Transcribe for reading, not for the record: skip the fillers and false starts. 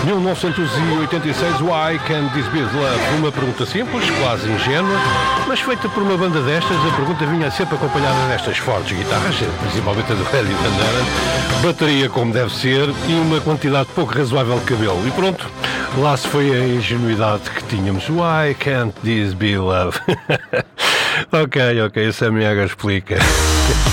1986, Why Can't This Be Love? Uma pergunta simples, quase ingênua, mas feita por uma banda destas. A pergunta vinha sempre acompanhada destas fortes guitarras, principalmente a do Eddie Van Halen, bateria como deve ser e uma quantidade pouco razoável de cabelo. E pronto, lá se foi a ingenuidade que tínhamos. Why Can't This Be Love? Ok, Sammy Hagar explica.